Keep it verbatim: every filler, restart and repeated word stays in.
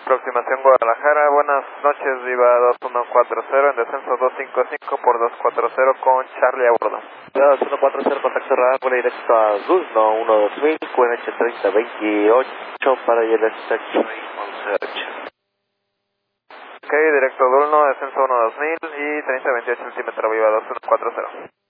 Aproximación Guadalajara, buenas noches, Viva dos uno cuatro cero, en descenso dos cinco cinco por dos cuatro cero con Charlie a bordo. dos uno cuatro cero, contacto radar, vuelo directo a Dulno uno dos mil, Q N H treinta veintiocho para y el once ocho. Ok, directo Dulno, descenso uno dos mil y treinta veintiocho centímetros, Viva dos uno cuatro cero.